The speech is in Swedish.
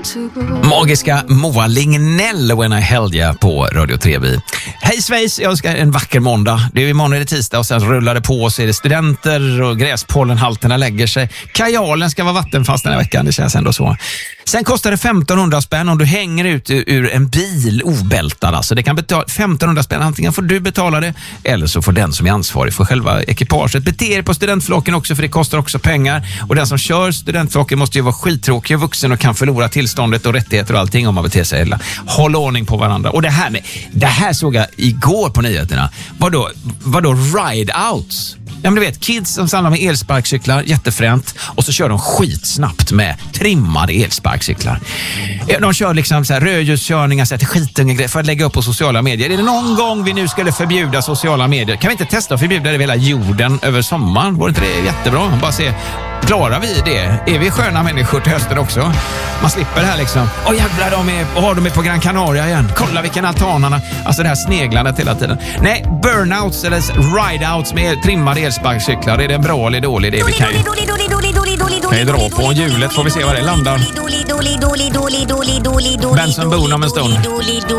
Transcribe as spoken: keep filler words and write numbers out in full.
Magiska Moa Lignell, When I Held Ya på Radio tre B. Hej Schweiz, jag önskar en vacker måndag. Det är imorgon, är det tisdag och sen rullar det på, så är det studenter och gräspollenhalterna lägger sig. Kajalen ska vara vattenfast den här veckan, det känns ändå så. Sen kostar det femtonhundra spänn om du hänger ut ur en bil obältad. Alltså det kan betala femtonhundra spänn, antingen får du betala det eller så får den som är ansvarig för själva ekipaget bete er på studentflocken också, för det kostar också pengar. Och den som kör studentflocken måste ju vara skittråkig och vuxen och kan förlora tillståndet och rättigheter och allting om man beter sig illa. Håll ordning på varandra. Och det här med, det här såg jag igår på nyheterna. Vadå, vadå ride-outs? Ja, men du vet, kids som samlar med elsparkcyklar, jättefränt, och så kör de skitsnabbt med trimmade elsparkcyklar. De kör liksom så här rödljuskörningar, så här till skitunge för att lägga upp på sociala medier. Är det någon gång vi nu skulle förbjuda sociala medier? Kan vi inte testa att förbjuda det över hela jorden över sommaren? Vore inte det jättebra? Bara se, klarar vi det? Är vi sköna människor till hösten också? Man slipper det här liksom. Åh jävlar, de är, har de är på Gran Canaria igen. Kolla vilken altanarna. Alltså det här sneglandet hela tiden. Nej, burnouts eller rideouts med trimmade elsparkcyklar. Är det en bra eller dålig idé? Vi kan ju, kan ju dra på hjulet, får vi se var det landar. Benson Boone om en stund.